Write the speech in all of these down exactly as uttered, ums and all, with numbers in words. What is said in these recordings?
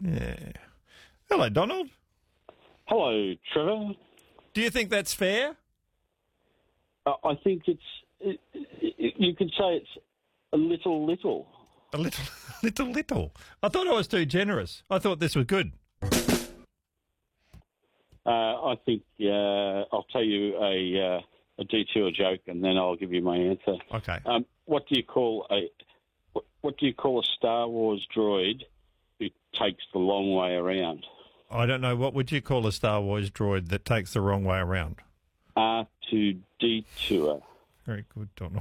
Yeah. Hello, Donald. Hello, Trevor. Do you think that's fair? Uh, I think it's, it, it, you could say it's a little, little. A little, little, little. I thought I was too generous. I thought this was good. Uh, I think uh, I'll tell you a, uh, a detour joke and then I'll give you my answer. Okay. Um, what do you call a what, what do you call a Star Wars droid who takes the long way around? I don't know. What would you call a Star Wars droid that takes the wrong way around? R two D two. Very good, Donald.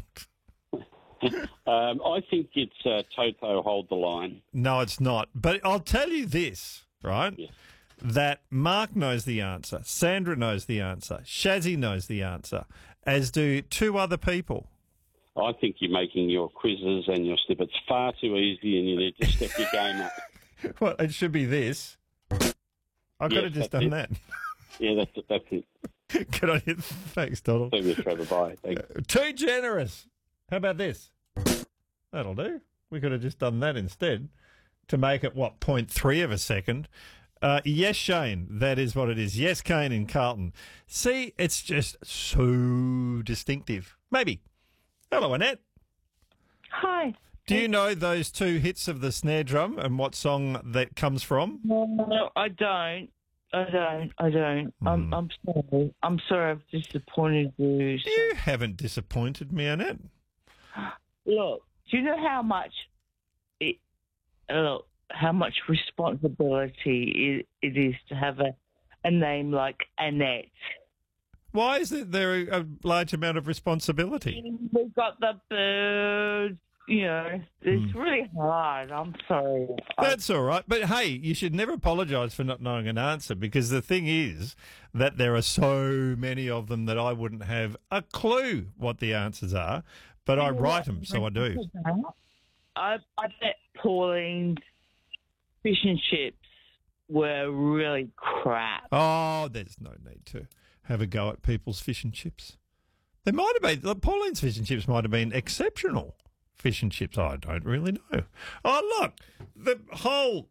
um, I think it's uh, Toto Hold the Line. No, it's not. But I'll tell you this, right? Yeah. That Mark knows the answer, Sandra knows the answer, Shazzy knows the answer, as do two other people. I think you're making your quizzes and your snippets far too easy and you need to step your game up. Well, it should be this. I could Yes, have just that's done it. that. Yeah, that's it. That's it. Good on you. Thanks, Donald. See you, Trevor. Bye. Thanks. Too generous. How about this? That'll do. We could have just done that instead to make it, what, point three of a second. Uh, yes, Shane, that is what it is. Yes, Kane in Carlton. See, it's just so distinctive. Maybe. Hello, Annette. Hi. Do you know those two hits of the snare drum and what song that comes from? No, I don't. I don't. I don't. I'm, I'm sorry. I'm sorry I've disappointed you. You haven't disappointed me, Annette. Look, do you know how much it, look, how much responsibility it, it is to have a, a name like Annette? Why is it there a large amount of responsibility? We've got the birds, you know. It's Hmm. really hard. I'm sorry. I- That's all right. But hey, you should never apologise for not knowing an answer because the thing is that there are so many of them that I wouldn't have a clue what the answers are, but I write them, so I do. I, I bet Pauline's fish and chips were really crap. Oh, there's no need to have a go at people's fish and chips. They might have been, look, Pauline's fish and chips might have been exceptional fish and chips. I don't really know. Oh, look, the whole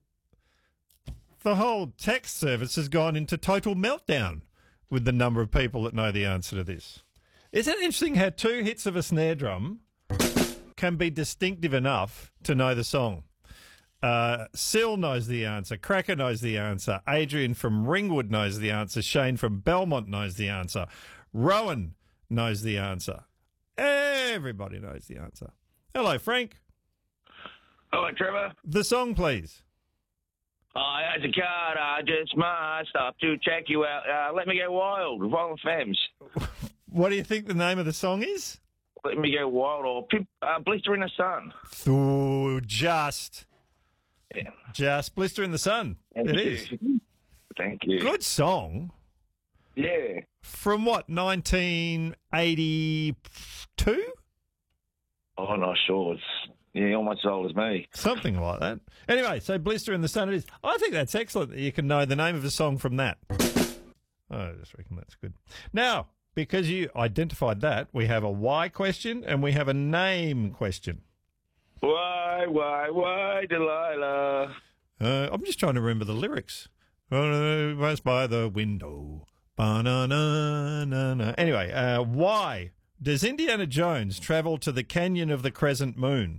the whole text service has gone into total meltdown with the number of people that know the answer to this. Isn't it interesting how two hits of a snare drum can be distinctive enough to know the song? Uh, Sil knows the answer. Cracker knows the answer. Adrian from Ringwood knows the answer. Shane from Belmont knows the answer. Rowan knows the answer. Everybody knows the answer. Hello, Frank. Hello, Trevor. The song, please. I had a card, I just must up to check you out. Uh, Let Me Go Wild, Violent Femmes. What do you think the name of the song is? Let Me Go Wild or Pip, uh, Blister in the Sun. Ooh, just. Yeah. Just Blister in the Sun. Thank It you. is. Thank you. Good song. Yeah. From what, nineteen eighty-two? Oh, I'm not sure. It's yeah, almost as old as me. Something like that. Anyway, so Blister in the Sun it is. I think that's excellent that you can know the name of a song from that. I just reckon that's good. Now, because you identified that, we have a why question and we have a name question. Why, why, why, Delilah? Uh, I'm just trying to remember the lyrics. Uh, was by the window. Ba-na-na-na-na. Anyway, uh, why does Indiana Jones travel to the Canyon of the Crescent Moon?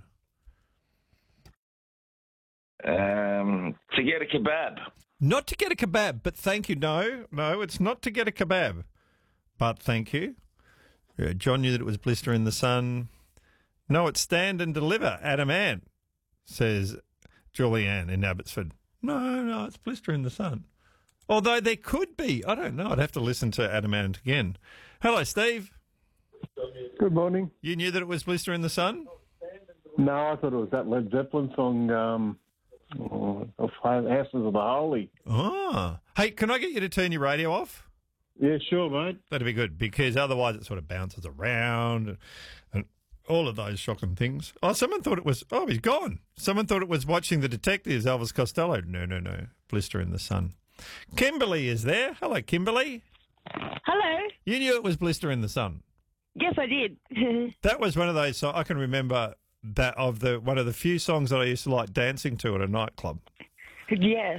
Um, to get a kebab. Not to get a kebab, but thank you. No, no, it's not to get a kebab, but thank you. Uh, John knew that it was Blister in the Sun. No, it's Stand and Deliver, Adam Ant, says Julianne in Abbotsford. No, no, it's Blister in the Sun. Although there could be. I don't know. I'd have to listen to Adam Ant again. Hello, Steve. Good morning. You knew that it was Blister in the Sun? No, I thought it was that Led Zeppelin song, um, oh, of Houses of the Holy. Ah. Hey, can I get you to turn your radio off? Yeah, sure, mate. That'd be good, because otherwise it sort of bounces around and, and all of those shocking things. Oh, someone thought it was, oh, he's gone. Someone thought it was watching The Detectives, Elvis Costello. No, no, no. Blister in the Sun. Kimberly is there. Hello, Kimberly. Hello. You knew it was Blister in the Sun. Yes, I did. That was one of those songs, I can remember that of the one of the few songs that I used to like dancing to at a nightclub. Yes.